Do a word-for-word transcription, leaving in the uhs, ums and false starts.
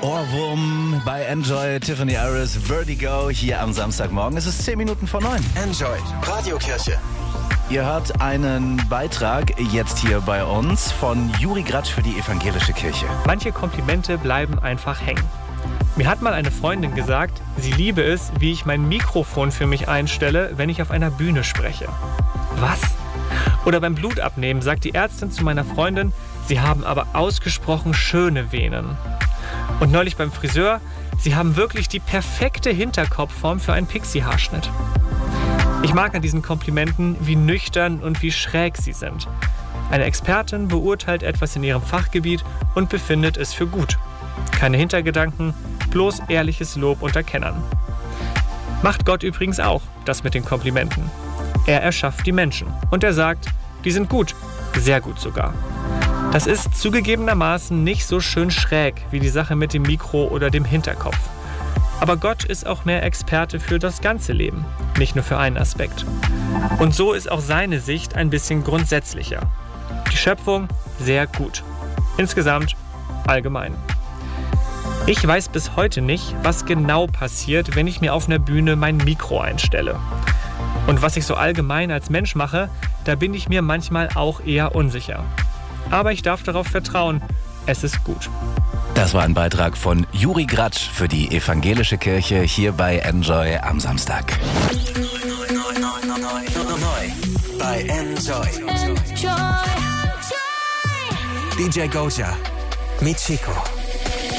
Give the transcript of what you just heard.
Ohrwurm bei Enjoy, Tiffany Iris, Vertigo hier am Samstagmorgen. Es ist zehn Minuten vor neun. Enjoy, Radiokirche. Ihr hört einen Beitrag jetzt hier bei uns von Juri Gratsch für die Evangelische Kirche. Manche Komplimente bleiben einfach hängen. Mir hat mal eine Freundin gesagt, sie liebe es, wie ich mein Mikrofon für mich einstelle, wenn ich auf einer Bühne spreche. Was? Oder beim Blutabnehmen sagt die Ärztin zu meiner Freundin, sie haben aber ausgesprochen schöne Venen. Und neulich beim Friseur, sie haben wirklich die perfekte Hinterkopfform für einen Pixie-Haarschnitt. Ich mag an diesen Komplimenten, wie nüchtern und wie schräg sie sind. Eine Expertin beurteilt etwas in ihrem Fachgebiet und befindet es für gut. Keine Hintergedanken, bloß ehrliches Lob unter Kennern. Macht Gott übrigens auch, das mit den Komplimenten. Er erschafft die Menschen und er sagt, die sind gut, sehr gut sogar. Das ist zugegebenermaßen nicht so schön schräg wie die Sache mit dem Mikro oder dem Hinterkopf. Aber Gott ist auch mehr Experte für das ganze Leben, nicht nur für einen Aspekt. Und so ist auch seine Sicht ein bisschen grundsätzlicher. Die Schöpfung sehr gut. Insgesamt allgemein. Ich weiß bis heute nicht, was genau passiert, wenn ich mir auf einer Bühne mein Mikro einstelle. Und was ich so allgemein als Mensch mache, da bin ich mir manchmal auch eher unsicher. Aber ich darf darauf vertrauen, es ist gut. Das war ein Beitrag von Juri Gratsch für die Evangelische Kirche hier bei Enjoy am Samstag. Neu bei Enjoy. Enjoy. D J Goja mit Chico.